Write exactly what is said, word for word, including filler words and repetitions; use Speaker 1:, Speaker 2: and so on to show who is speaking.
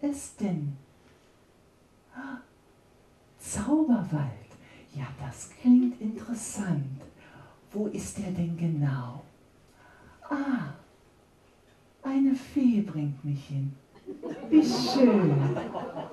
Speaker 1: es denn? Zauberwald. Ja, das klingt interessant. Wo ist der denn genau? Ah, eine Fee bringt mich hin. Wie schön.